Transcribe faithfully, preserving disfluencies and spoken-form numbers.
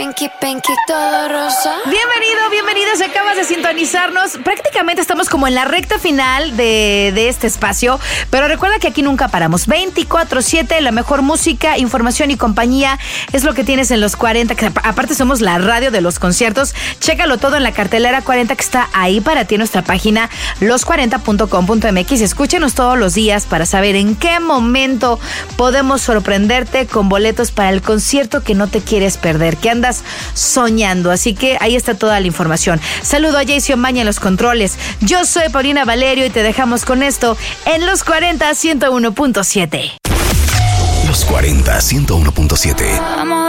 Pinky, pinky, todo rosa. Bienvenido, bienvenidos. Acabas de sintonizarnos. Prácticamente estamos como en la recta final de, de este espacio, pero recuerda que aquí nunca paramos. veinticuatro siete, la mejor música, información y compañía es lo que tienes en los cuarenta, que aparte somos la radio de los conciertos. Chécalo todo en la cartelera cuarenta que está ahí para ti en nuestra página los cuarenta punto com punto m x. Escúchenos todos los días para saber en qué momento podemos sorprenderte con boletos para el concierto que no te quieres perder, que andas soñando. Así que ahí está toda la información. Saludo a Jaycee Omaña en los controles. Yo soy Paulina Valerio y te dejamos con esto en los cuarenta ciento uno punto siete. Los cuarenta ciento uno punto siete. Vamos